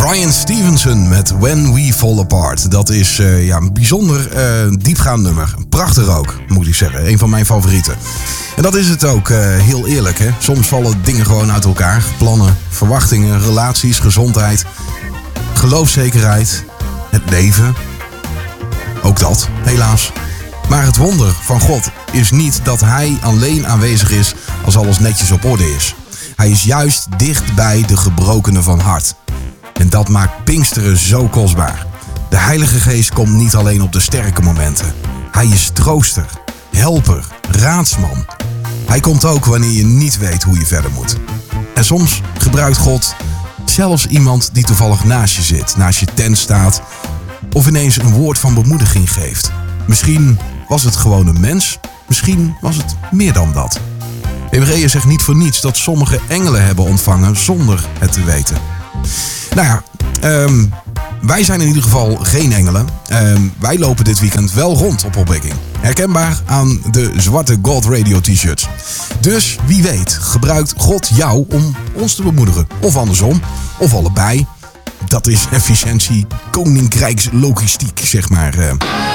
Brian Stevenson met When We Fall Apart. Dat is een bijzonder diepgaand nummer. Prachtig ook, moet ik zeggen. Een van mijn favorieten. En dat is het ook, heel eerlijk. Hè? Soms vallen dingen gewoon uit elkaar. Plannen, verwachtingen, relaties, gezondheid, geloofszekerheid, het leven. Ook dat, helaas. Maar het wonder van God is niet dat Hij alleen aanwezig is als alles netjes op orde is. Hij is juist dicht bij de gebrokenen van hart. En dat maakt Pinksteren zo kostbaar. De Heilige Geest komt niet alleen op de sterke momenten. Hij is trooster, helper, raadsman. Hij komt ook wanneer je niet weet hoe je verder moet. En soms gebruikt God zelfs iemand die toevallig naast je zit, naast je tent staat, of ineens een woord van bemoediging geeft. Misschien was het gewoon een mens, misschien was het meer dan dat. Hebreeën zegt niet voor niets dat sommige engelen hebben ontvangen zonder het te weten. Nou ja, wij zijn in ieder geval geen engelen. Wij lopen dit weekend wel rond op opwekking. Herkenbaar aan de zwarte God Radio t-shirts. Dus wie weet gebruikt God jou om ons te bemoedigen. Of andersom, of allebei. Dat is efficiëntie, koninkrijkslogistiek, zeg maar.